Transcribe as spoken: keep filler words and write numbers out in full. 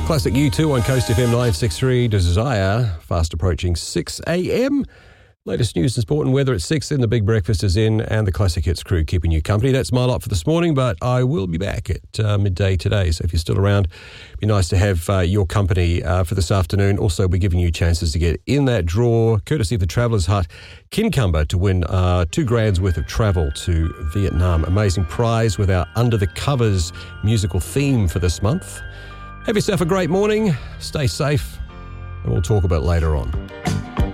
Classic U two on Coast F M nine sixty-three. Desire, fast approaching six a.m. Latest news and sport and weather at six. Then the Big Breakfast is in and the Classic Hits crew keeping you company. That's my lot for this morning, but I will be back at uh, midday today. So if you're still around, it'd be nice to have uh, your company uh, for this afternoon. Also, we're giving you chances to get in that draw, courtesy of the Travellers Hut, Kincumber, to win uh, two grand's worth of travel to Vietnam. Amazing prize with our Under the Covers musical theme for this month. Have yourself a great morning. Stay safe, and we'll talk about it later on.